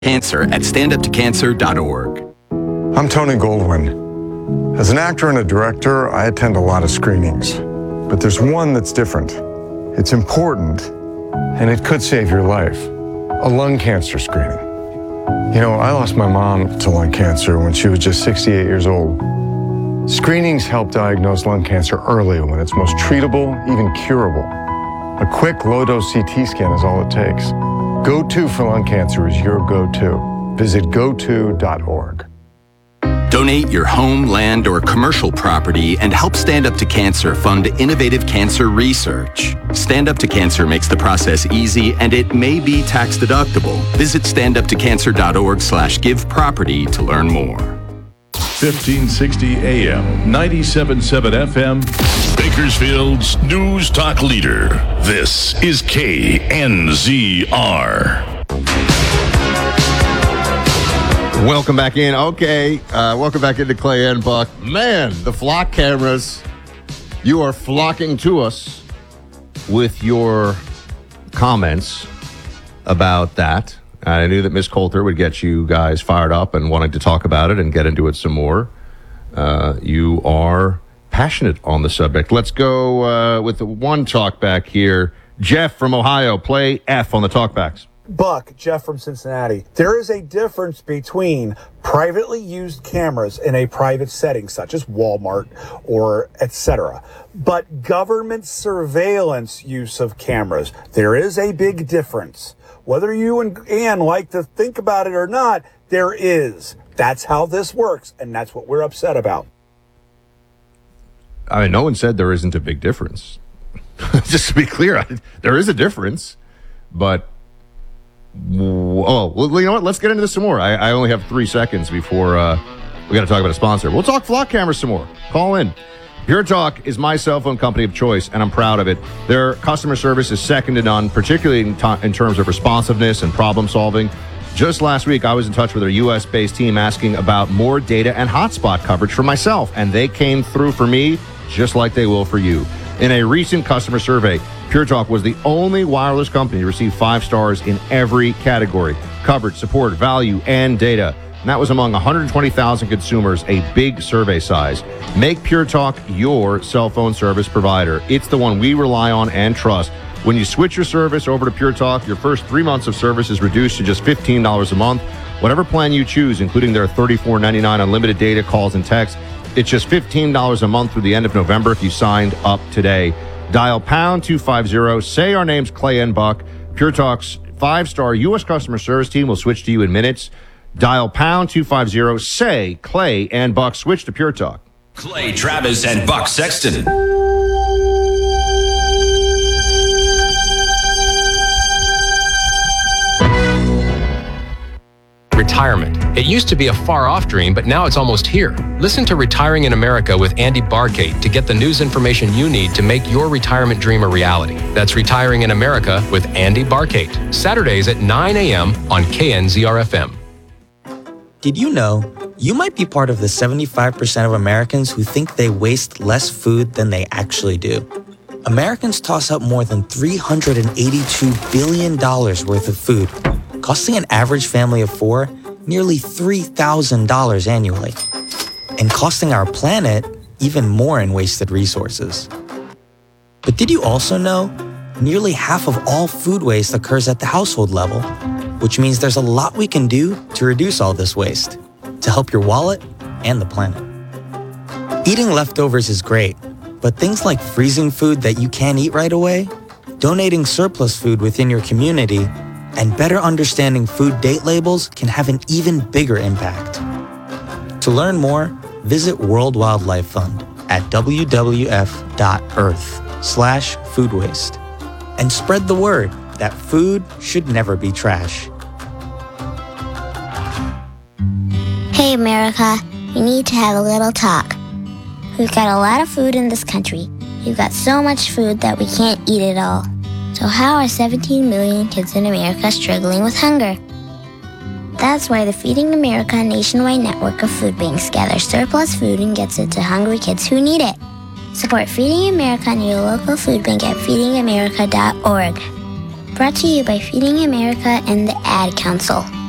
Cancer at standuptocancer.org. I'm Tony Goldwyn. As an actor and a director, I attend a lot of screenings. But there's one that's different. It's important, and it could save your life. A lung cancer screening. You know, I lost my mom to lung cancer when she was just 68 years old. Screenings help diagnose lung cancer early when it's most treatable, even curable. A quick low-dose CT scan is all it takes. Go-To for lung cancer is your go-to. Visit goto.org. Donate your home, land, or commercial property and help Stand Up to Cancer fund innovative cancer research. Stand Up to Cancer makes the process easy, and it may be tax deductible. Visit standuptocancer.org/giveproperty to learn more. 1560 AM, 97.7 FM, Bakersfield's News Talk leader. This is KNZR. Welcome back in. Okay, welcome back into Clay and Buck. Man, the flock cameras, you are flocking to us with your comments about that. I knew that Miss Coulter would get you guys fired up and wanting to talk about it and get into it some more. You are passionate on the subject. Let's go with the one talkback here. Jeff from Ohio, play F on the talkbacks. Buck, Jeff from Cincinnati. There is a difference between privately used cameras in a private setting, such as Walmart or etc., but government surveillance use of cameras. There is a big difference. Whether you and Ann like to think about it or not, there is. That's how this works, and that's what we're upset about. I mean, no one said there isn't a big difference. Just to be clear, there is a difference, but well, you know what? Let's get into this some more. I only have 3 seconds before we got to talk about a sponsor. We'll talk flock cameras some more. Call in. Pure Talk is my cell phone company of choice, and I'm proud of it. Their customer service is second to none, particularly in terms of responsiveness and problem solving. Just last week, I was in touch with their U.S.-based team asking about more data and hotspot coverage for myself, and they came through for me just like they will for you. In a recent customer survey, Pure Talk was the only wireless company to receive 5 stars in every category: coverage, support, value, and data. And that was among 120,000 consumers, a big survey size. Make Pure Talk your cell phone service provider. It's the one we rely on and trust. When you switch your service over to Pure Talk, your first 3 months of service is reduced to just $15 a month. Whatever plan you choose, including their $34.99 unlimited data, calls, and texts, it's just $15 a month through the end of November if you signed up today. Dial pound 250, say our name's Clay and Buck. Pure Talk's 5-star U.S. customer service team will switch to you in minutes. Dial pound 250, say Clay and Buck, switch to Pure Talk. Clay Travis and Buck Sexton. Retirement. It used to be a far-off dream, but now it's almost here. Listen to Retiring in America with Andy Barkate to get the news information you need to make your retirement dream a reality. That's Retiring in America with Andy Barkate. Saturdays at 9 a.m. on KNZR-FM. Did you know you might be part of the 75% of Americans who think they waste less food than they actually do? Americans toss up more than $382 billion worth of food, costing an average family of 4 nearly $3,000 annually, and costing our planet even more in wasted resources. But did you also know nearly half of all food waste occurs at the household level, which means there's a lot we can do to reduce all this waste, to help your wallet and the planet. Eating leftovers is great, but things like freezing food that you can't eat right away, donating surplus food within your community, and better understanding food date labels can have an even bigger impact. To learn more, visit World Wildlife Fund at wwf.earth/food waste and spread the word that food should never be trash. Hey America, we need to have a little talk. We've got a lot of food in this country. We've got so much food that we can't eat it all. So how are 17 million kids in America struggling with hunger? That's why the Feeding America nationwide network of food banks gathers surplus food and gets it to hungry kids who need it. Support Feeding America and your local food bank at feedingamerica.org. Brought to you by Feeding America and the Ad Council.